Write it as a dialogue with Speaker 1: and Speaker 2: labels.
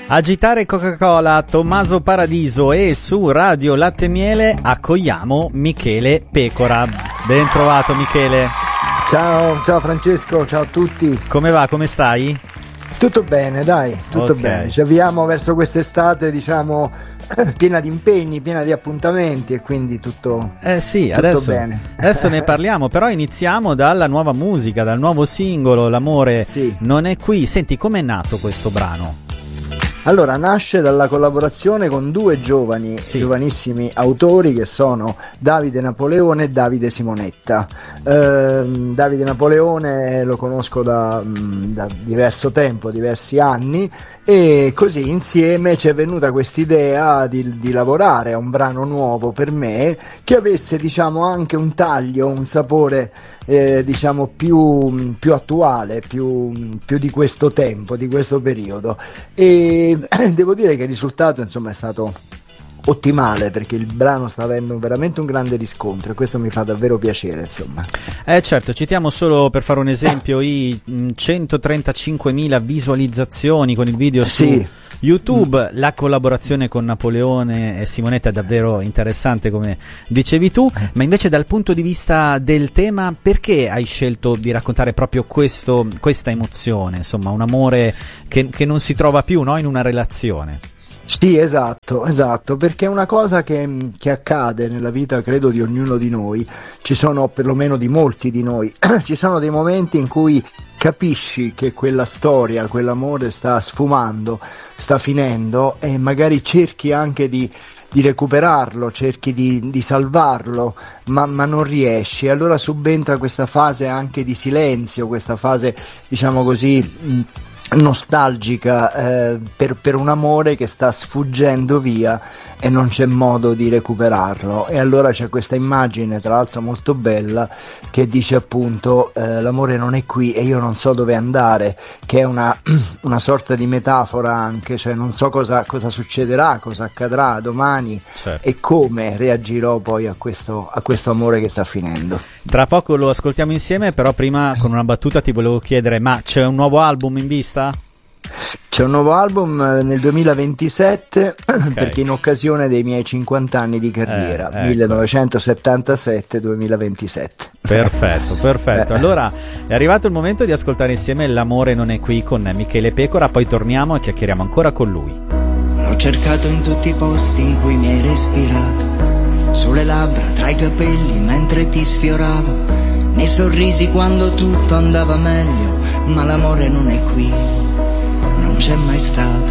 Speaker 1: Agitare Coca-Cola, Tommaso Paradiso, e su Radio Latte e Miele accogliamo Michele Pecora. Ben trovato Michele.
Speaker 2: Ciao Francesco, ciao a tutti.
Speaker 1: Come va, come stai?
Speaker 2: Tutto bene, dai, tutto bene. Ci avviamo verso quest'estate, diciamo, piena di impegni, piena di appuntamenti, e quindi tutto bene.
Speaker 1: Adesso ne parliamo, però iniziamo dalla nuova musica, dal nuovo singolo, L'amore non è qui. Senti, com'è nato questo brano?
Speaker 2: Allora, nasce dalla collaborazione con due giovanissimi autori, che sono Davide Napoleone e Davide Simonetta. Davide Napoleone lo conosco da diverso tempo, diversi anni, e così insieme ci è venuta quest'idea di lavorare a un brano nuovo per me, che avesse, diciamo, anche un taglio, un sapore diciamo più attuale, più di questo tempo, di questo periodo, e devo dire che il risultato, insomma, è stato ottimale, perché il brano sta avendo veramente un grande riscontro, e questo mi fa davvero piacere, insomma.
Speaker 1: Certo, citiamo solo per fare un esempio i 135.000 visualizzazioni con il video su YouTube. La collaborazione con Napoleone e Simonetta è davvero interessante, come dicevi tu, ma invece dal punto di vista del tema, perché hai scelto di raccontare proprio questa emozione, insomma, un amore che non si trova più, no, in una relazione?
Speaker 2: Sì, esatto, perché è una cosa che accade nella vita, credo, di ognuno di noi. Ci sono, perlomeno di molti di noi, ci sono dei momenti in cui capisci che quella storia, quell'amore sta sfumando, sta finendo, e magari cerchi anche di recuperarlo, cerchi di salvarlo, ma non riesci. Allora subentra questa fase anche di silenzio, questa fase, diciamo così, nostalgica per un amore che sta sfuggendo via e non c'è modo di recuperarlo. E allora c'è questa immagine, tra l'altro molto bella, che dice appunto l'amore non è qui e io non so dove andare, che è una sorta di metafora anche, cioè non so cosa succederà, cosa accadrà domani, e come reagirò poi a questo amore che sta finendo.
Speaker 1: Tra poco lo ascoltiamo insieme, però prima, con una battuta, ti volevo chiedere, ma c'è un nuovo album in vista?
Speaker 2: C'è un nuovo album nel 2027, perché in occasione dei miei 50 anni di carriera, 1977-2027.
Speaker 1: Perfetto. Allora è arrivato il momento di ascoltare insieme L'amore non è qui con Michele Pecora, poi torniamo e chiacchieriamo ancora con lui.
Speaker 3: L'ho cercato in tutti i posti in cui mi hai respirato, sulle labbra, tra i capelli mentre ti sfioravo, nei sorrisi quando tutto andava meglio, ma l'amore non è qui, non c'è mai stato.